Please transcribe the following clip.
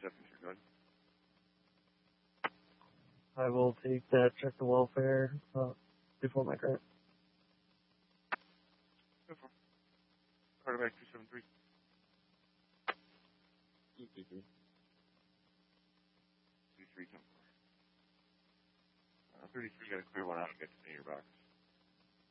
signature. Go ahead. I will take that, check the welfare before my grant. Go for it. Quarterback 273. 233. 33, 33, got to clear one out and get to your box.